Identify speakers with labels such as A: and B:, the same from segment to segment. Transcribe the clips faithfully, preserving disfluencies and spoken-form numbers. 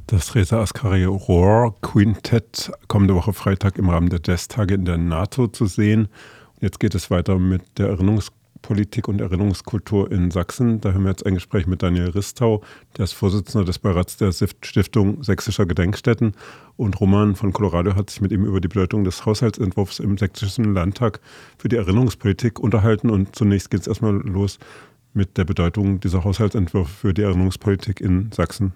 A: Das Reza Ascari Roar Quintett kommende Woche Freitag im Rahmen der Jazztage in der NATO zu sehen. Jetzt geht es weiter mit der Erinnerungspolitik und Erinnerungskultur in Sachsen. Da hören wir jetzt ein Gespräch mit Daniel Ristau, der ist Vorsitzender des Beirats der Stiftung Sächsischer Gedenkstätten. Und Roman von Colorado hat sich mit ihm über die Bedeutung des Haushaltsentwurfs im Sächsischen Landtag für die Erinnerungspolitik unterhalten. Und zunächst geht es erstmal los mit der Bedeutung dieser Haushaltsentwürfe für die Erinnerungspolitik in Sachsen.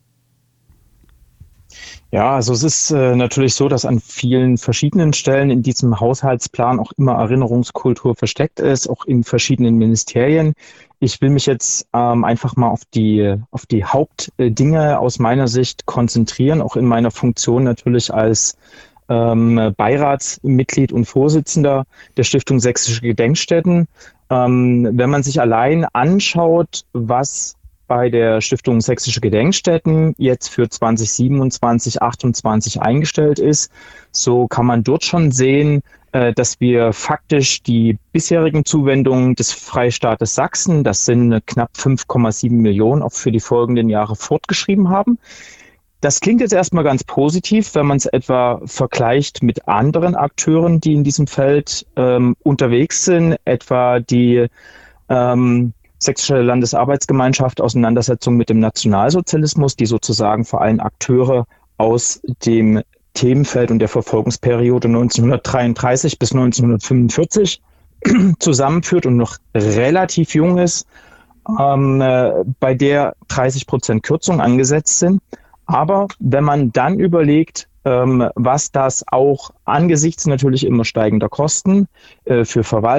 B: Ja, also es ist äh, natürlich so, dass an vielen verschiedenen Stellen in diesem Haushaltsplan auch immer Erinnerungskultur versteckt ist, auch in verschiedenen Ministerien. Ich will mich jetzt ähm, einfach mal auf die, auf die Hauptdinge aus meiner Sicht konzentrieren, auch in meiner Funktion natürlich als ähm, Beiratsmitglied und Vorsitzender der Stiftung Sächsische Gedenkstätten. Ähm, wenn man sich allein anschaut, was bei der Stiftung Sächsische Gedenkstätten jetzt für zwanzig siebenundzwanzig, achtundzwanzig eingestellt ist, so kann man dort schon sehen, äh, dass wir faktisch die bisherigen Zuwendungen des Freistaates Sachsen, das sind knapp fünf Komma sieben Millionen, auch für die folgenden Jahre fortgeschrieben haben. Das klingt jetzt erstmal ganz positiv, wenn man es etwa vergleicht mit anderen Akteuren, die in diesem Feld ähm, unterwegs sind, etwa die ähm, Sächsische Landesarbeitsgemeinschaft Auseinandersetzung mit dem Nationalsozialismus, die sozusagen vor allem Akteure aus dem Themenfeld und der Verfolgungsperiode neunzehnhundertdreiunddreißig bis neunzehnhundertfünfundvierzig zusammenführt und noch relativ jung ist, ähm, äh, bei der dreißig Prozent Kürzung angesetzt sind. Aber wenn man dann überlegt, ähm, was das auch angesichts natürlich immer steigender Kosten äh, für Verwaltung